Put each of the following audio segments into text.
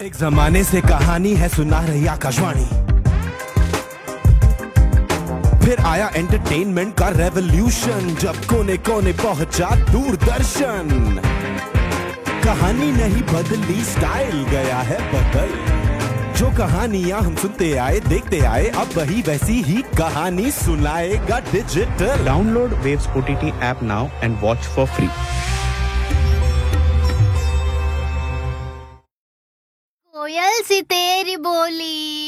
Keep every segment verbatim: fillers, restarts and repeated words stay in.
एक जमाने से कहानी है सुना रही आकाशवाणी, फिर आया एंटरटेनमेंट का रेवोल्यूशन, जब कोने कोने पहुंचा दूरदर्शन। कहानी नहीं बदली, स्टाइल गया है बदल। जो कहानियां हम सुनते आए देखते आए, अब वही वैसी ही कहानी सुनाएगा digital. Download waves OTT app now and watch for free. कोयल सी तेरी बोली,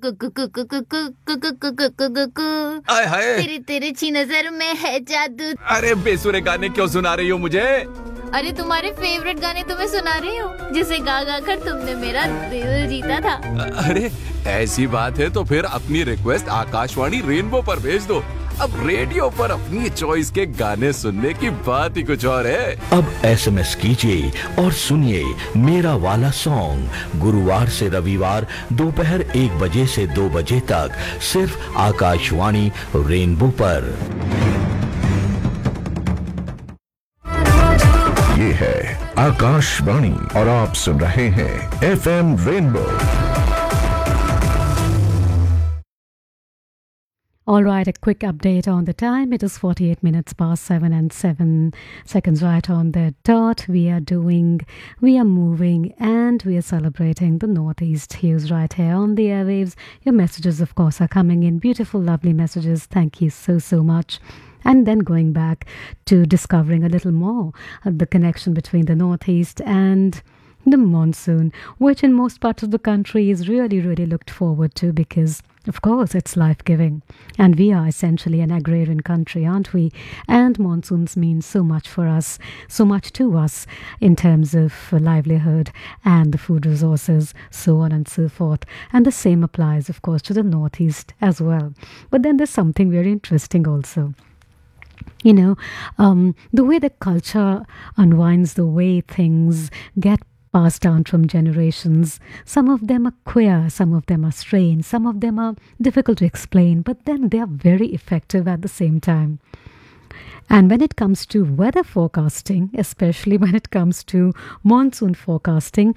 आय हाय, तेरी तिरछी नजर में है जादू। अरे बेसुरे गाने क्यों सुना रही हो मुझे? अरे तुम्हारे फेवरेट गाने तुम्हें सुना रही हूँ, जिसे गा गा कर तुमने मेरा दिल जीता था। अरे ऐसी बात है तो फिर अपनी रिक्वेस्ट आकाशवाणी रेनबो पर भेज दो। अब रेडियो पर अपनी चॉइस के गाने सुनने की बात ही कुछ और है। अब एसएमएस कीजिए और सुनिए मेरा वाला सॉन्ग गुरुवार से रविवार दोपहर एक बजे से दो बजे तक सिर्फ आकाशवाणी रेनबो पर। ये है आकाशवाणी और आप सुन रहे हैं FM rainbow. All right, a quick update on the time. It is forty-eight minutes past seven and seven seconds right on the dot. We are doing, we are moving and we are celebrating the Northeast hues right here on the airwaves. Your messages, of course, are coming in. Beautiful, lovely messages. Thank you so, so much. And then going back to discovering a little more of the connection between the Northeast and the monsoon, which in most parts of the country is really, really looked forward to because, of course, it's life-giving. And we are essentially an agrarian country, aren't we? And monsoons mean so much for us, so much to us in terms of livelihood and the food resources, so on and so forth. And the same applies, of course, to the Northeast as well. But then there's something very interesting also. You know, um, the way the culture unwinds, the way things get passed down from generations. Some of them are queer, some of them are strange, some of them are difficult to explain, but then they are very effective at the same time. And when it comes to weather forecasting, especially when it comes to monsoon forecasting,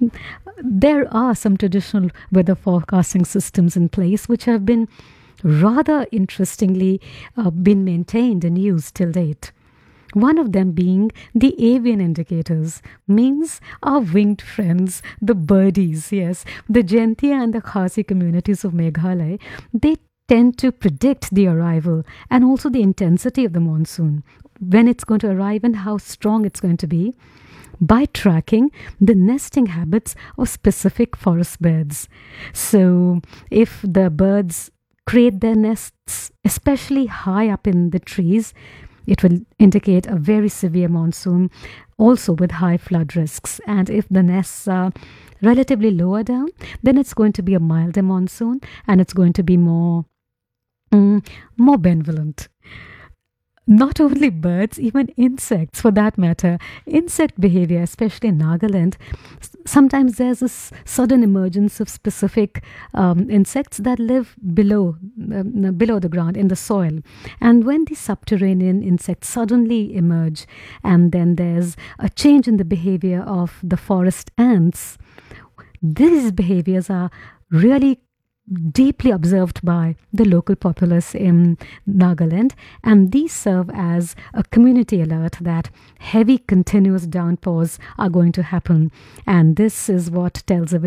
there are some traditional weather forecasting systems in place which have been rather interestingly uh, been maintained and used till date. One of them being the avian indicators, means our winged friends, the birdies, yes. The Jaintia and the Khasi communities of Meghalaya, they tend to predict the arrival and also the intensity of the monsoon, when it's going to arrive and how strong it's going to be, by tracking the nesting habits of specific forest birds. So if the birds create their nests, especially high up in the trees, it will indicate a very severe monsoon, also with high flood risks. And if the nests are relatively lower down, then it's going to be a milder monsoon and it's going to be more, mm, more benevolent. Not only birds, even insects for that matter. Insect behavior, especially in Nagaland, sometimes there's a s- sudden emergence of specific um, insects that live below, uh, below the ground in the soil. And when these subterranean insects suddenly emerge, and then there's a change in the behavior of the forest ants, these behaviors are really deeply observed by the local populace in Nagaland, and these serve as a community alert that heavy continuous downpours are going to happen. And this is what tells a